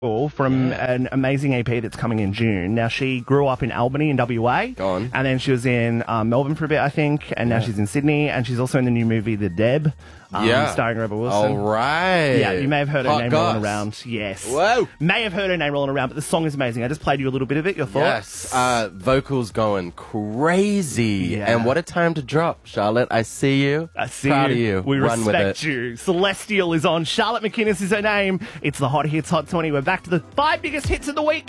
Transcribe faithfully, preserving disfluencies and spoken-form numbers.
from Yeah. an amazing E P that's coming in June. Now, she grew up in Albany in W A. Go on. And then she was in um, Melbourne for a bit, I think. And now Yeah. she's in Sydney. And she's also in the new movie The Deb, um, Yeah. starring Rebel Wilson. All right. Yeah, you may have heard her Hot name goss. rolling around. Yes. Whoa. May have heard her name rolling around, but the song is amazing. I just played you a little bit of it. Your thoughts? Yes, uh, vocals going crazy. Yeah. And what a time to drop, Charlotte. I see you. I see Proud you. of you. We Run with respect it. you. Celestial is on. Charlotte McInnes is her name. It's the Hot Hits Hot twenty. We're back to the five biggest hits of the week.